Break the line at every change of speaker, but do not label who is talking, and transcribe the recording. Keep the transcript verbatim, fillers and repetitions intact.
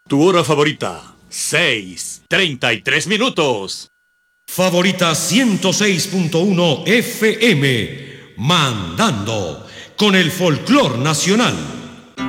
Tu hora favorita, seis, treinta y tres minutos.
Favorita ciento seis punto uno F M, mandando con el folclor nacional.